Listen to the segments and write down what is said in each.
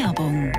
Werbung.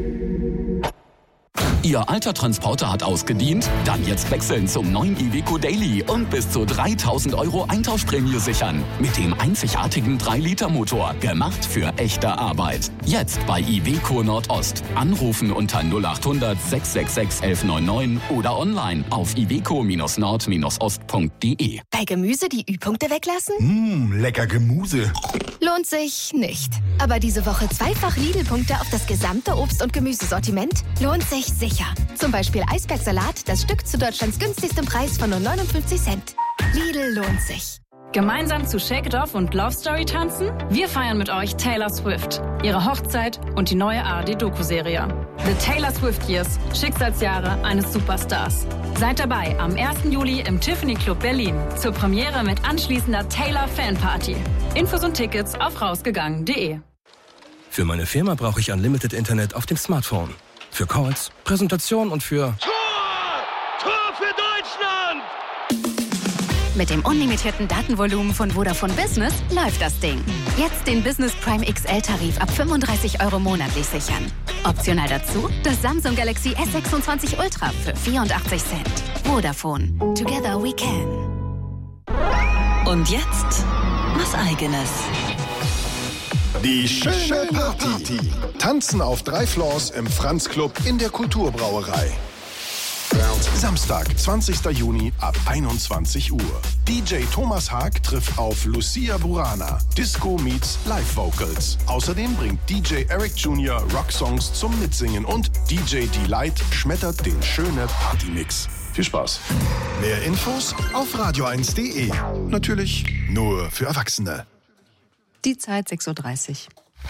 Ihr alter Transporter hat ausgedient? Dann jetzt wechseln zum neuen Iveco Daily und bis zu 3.000 € Eintauschprämie sichern. Mit dem einzigartigen 3-Liter-Motor. Gemacht für echte Arbeit. Jetzt bei Iveco Nordost. Anrufen unter 0800 666 1199 oder online auf iveco-nord-ost.de. Bei Gemüse die Ü-Punkte weglassen? Lecker Gemüse. Lohnt sich nicht. Aber diese Woche zweifach Lidl-Punkte auf das gesamte Obst- und Gemüsesortiment lohnt sich sicher. Zum Beispiel Eisbergsalat, das Stück zu Deutschlands günstigstem Preis von nur 59 Cent. Lidl lohnt sich. Gemeinsam zu Shake It Off und Love Story tanzen? Wir feiern mit euch Taylor Swift, ihre Hochzeit und die neue ARD-Doku-Serie. The Taylor Swift Years, Schicksalsjahre eines Superstars. Seid dabei am 1. Juli im Tiffany Club Berlin zur Premiere mit anschließender Taylor Fanparty. Infos und Tickets auf rausgegangen.de. Für meine Firma brauche ich Unlimited Internet auf dem Smartphone. Für Calls, Präsentation und für... Tor für Deutschland! Mit dem unlimitierten Datenvolumen von Vodafone Business läuft das Ding. Jetzt den Business Prime XL-Tarif ab 35 € monatlich sichern. Optional dazu das Samsung Galaxy S26 Ultra für 84 Cent. Vodafone. Together we can. Und jetzt was Eigenes. Die schöne Party. Tanzen auf 3 Floors im Franz Club in der Kulturbrauerei. Samstag, 20. Juni ab 21 Uhr. DJ Thomas Haag trifft auf Lucia Burana. Disco meets Live Vocals. Außerdem bringt DJ Eric Jr. Rocksongs zum Mitsingen und DJ Delight schmettert den schöne Partymix. Viel Spaß. Mehr Infos auf radio1.de. Natürlich nur für Erwachsene. Die Zeit 6:30 Uhr.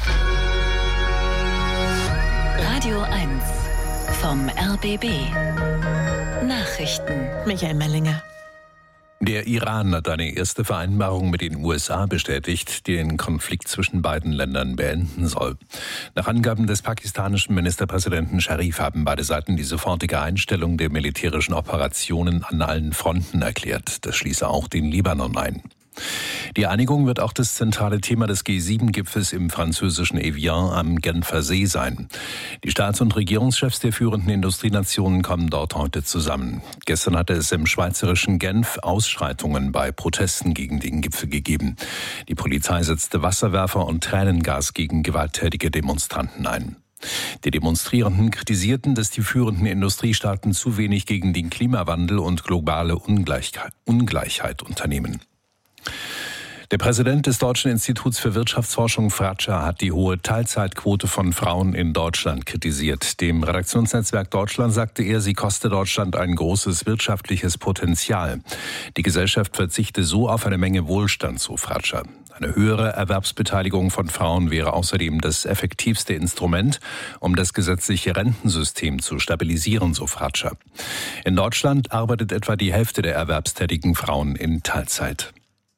Radio 1 vom RBB. Nachrichten. Michael Mellinger. Der Iran hat eine erste Vereinbarung mit den USA bestätigt, die den Konflikt zwischen beiden Ländern beenden soll. Nach Angaben des pakistanischen Ministerpräsidenten Sharif haben beide Seiten die sofortige Einstellung der militärischen Operationen an allen Fronten erklärt. Das schließe auch den Libanon ein. Die Einigung wird auch das zentrale Thema des G7-Gipfels im französischen Evian am Genfer See sein. Die Staats- und Regierungschefs der führenden Industrienationen kommen dort heute zusammen. Gestern hatte es im schweizerischen Genf Ausschreitungen bei Protesten gegen den Gipfel gegeben. Die Polizei setzte Wasserwerfer und Tränengas gegen gewalttätige Demonstranten ein. Die Demonstrierenden kritisierten, dass die führenden Industriestaaten zu wenig gegen den Klimawandel und globale Ungleichheit unternehmen. Der Präsident des Deutschen Instituts für Wirtschaftsforschung, Fratscher, hat die hohe Teilzeitquote von Frauen in Deutschland kritisiert. Dem Redaktionsnetzwerk Deutschland sagte er, sie koste Deutschland ein großes wirtschaftliches Potenzial. Die Gesellschaft verzichte so auf eine Menge Wohlstand, so Fratscher. Eine höhere Erwerbsbeteiligung von Frauen wäre außerdem das effektivste Instrument, um das gesetzliche Rentensystem zu stabilisieren, so Fratscher. In Deutschland arbeitet etwa die Hälfte der erwerbstätigen Frauen in Teilzeit.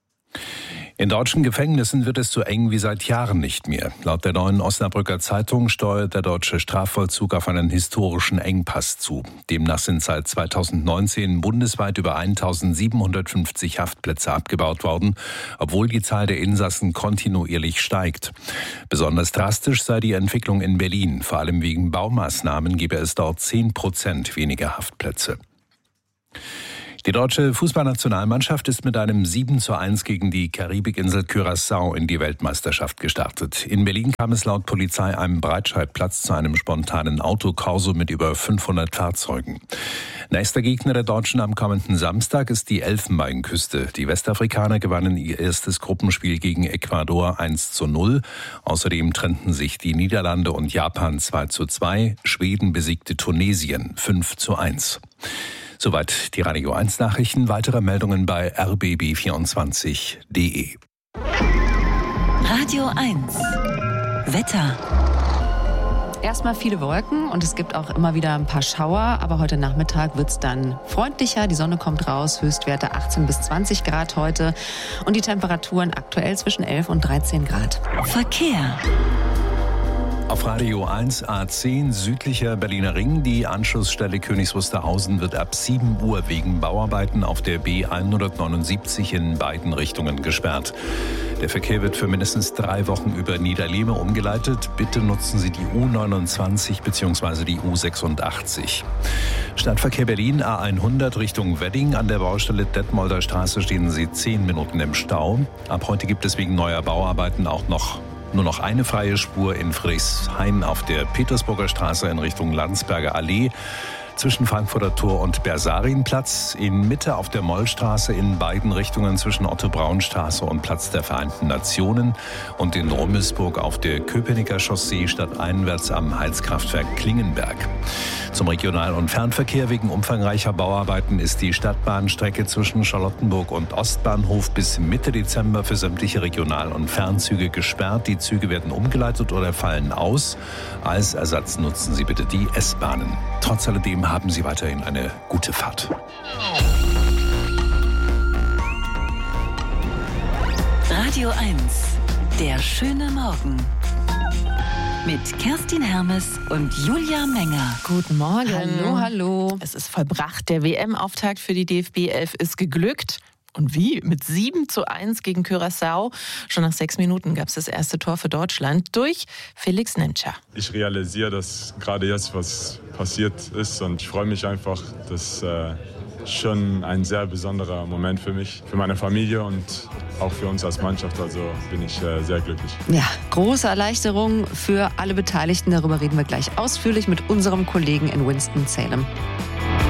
In deutschen Gefängnissen wird es so eng wie seit Jahren nicht mehr. Laut der Neuen Osnabrücker Zeitung steuert der deutsche Strafvollzug auf einen historischen Engpass zu. Demnach sind seit 2019 bundesweit über 1.750 Haftplätze abgebaut worden, obwohl die Zahl der Insassen kontinuierlich steigt. Besonders drastisch sei die Entwicklung in Berlin. Vor allem wegen Baumaßnahmen gebe es dort 10% weniger Haftplätze. Die deutsche Fußballnationalmannschaft ist mit einem 7:1 gegen die Karibikinsel Curaçao in die Weltmeisterschaft gestartet. In Berlin kam es laut Polizei einem Breitscheidplatz zu einem spontanen Autokorso mit über 500 Fahrzeugen. Nächster Gegner der Deutschen am kommenden Samstag ist die Elfenbeinküste. Die Westafrikaner gewannen ihr erstes Gruppenspiel gegen Ecuador 1:0. Außerdem trennten sich die Niederlande und Japan 2:2. Schweden besiegte Tunesien 5:1. Soweit die Radio 1 Nachrichten. Weitere Meldungen bei rbb24.de. Radio 1 Wetter. Erstmal viele Wolken und es gibt auch immer wieder ein paar Schauer, aber heute Nachmittag wird es dann freundlicher. Die Sonne kommt raus, Höchstwerte 18 bis 20 Grad heute und die Temperaturen aktuell zwischen 11 und 13 Grad. Verkehr. Auf Radio 1 A10 südlicher Berliner Ring. Die Anschlussstelle Königs Wusterhausen wird ab 7 Uhr wegen Bauarbeiten auf der B179 in beiden Richtungen gesperrt. Der Verkehr wird für mindestens 3 Wochen über Niederlehme umgeleitet. Bitte nutzen Sie die U29 bzw. die U86. Stadtverkehr Berlin A100 Richtung Wedding. An der Baustelle Detmolder Straße stehen Sie 10 Minuten im Stau. Ab heute gibt es wegen neuer Bauarbeiten auch nur noch eine freie Spur in Friedrichshain auf der Petersburger Straße in Richtung Landsberger Allee. Zwischen Frankfurter Tor und Bersarinplatz, in Mitte auf der Mollstraße in beiden Richtungen zwischen Otto-Braun-Straße und Platz der Vereinten Nationen und in Rummelsburg auf der Köpenicker Chaussee stadteinwärts am Heizkraftwerk Klingenberg. Zum Regional- und Fernverkehr wegen umfangreicher Bauarbeiten ist die Stadtbahnstrecke zwischen Charlottenburg und Ostbahnhof bis Mitte Dezember für sämtliche Regional- und Fernzüge gesperrt. Die Züge werden umgeleitet oder fallen aus. Als Ersatz nutzen Sie bitte die S-Bahnen. Trotz alledem haben Sie weiterhin eine gute Fahrt. Radio 1, der schöne Morgen. Mit Kerstin Hermes und Julia Menger. Guten Morgen. Hallo, hallo. Es ist vollbracht. Der WM-Auftakt für die DFB 11 ist geglückt. Und wie? Mit 7:1 gegen Curaçao. Schon nach 6 Minuten gab es das erste Tor für Deutschland durch Felix Nemtscher. Ich realisiere, dass gerade jetzt was passiert ist und ich freue mich einfach. Das ist schon ein sehr besonderer Moment für mich, für meine Familie und auch für uns als Mannschaft. Also bin ich sehr glücklich. Ja, große Erleichterung für alle Beteiligten. Darüber reden wir gleich ausführlich mit unserem Kollegen in Winston-Salem.